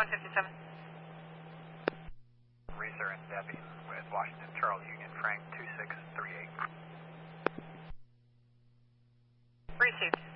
157. Reeser and Debbie with Washington Charles Union Frank 2638. Received.